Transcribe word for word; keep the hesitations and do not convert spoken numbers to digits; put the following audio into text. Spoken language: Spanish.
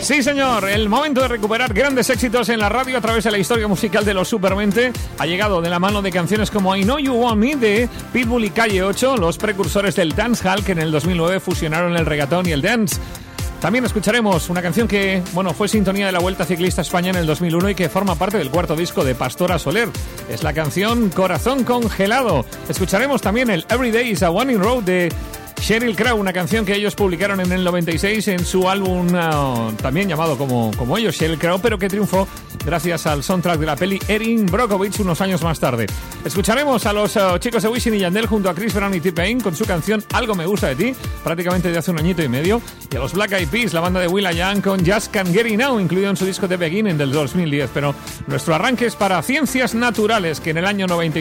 Sí, señor, el momento de recuperar grandes éxitos en la radio a través de la historia musical de los Supermente ha llegado de la mano de canciones como I Know You Want Me de Pitbull y Calle ocho, los precursores del dancehall que en el dos mil nueve fusionaron el reggaetón y el dance. También escucharemos una canción que, bueno, fue sintonía de la Vuelta Ciclista a España en el dos mil uno y que forma parte del cuarto disco de Pastora Soler. Es la canción Corazón Congelado. Escucharemos también el Every Day is a Winding Road de Sheryl Crow, una canción que ellos publicaron en el noventa y seis en su álbum uh, también llamado como, como ellos, Sheryl Crow, pero que triunfó gracias al soundtrack de la peli Erin Brockovich unos años más tarde. Escucharemos a los uh, chicos de Wisin y Yandel junto a Chris Brown y T-Pain con su canción Algo Me Gusta de Ti, prácticamente de hace un añito y medio, y a los Black Eyed Peas, la banda de will.i.am con Just Can't Get It Now, incluido en su disco The Beginning del dos mil diez. Pero nuestro arranque es para Ciencias Naturales, que en el año noventa y